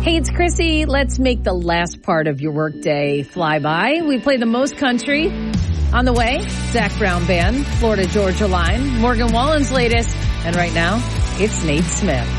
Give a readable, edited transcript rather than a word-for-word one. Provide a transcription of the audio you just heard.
Hey, it's Chrissy. Let's make the last part of your workday fly by. We play the most country on the way. Zach Brown Band, Florida Georgia Line, Morgan Wallen's latest. And right now, it's Nate Smith.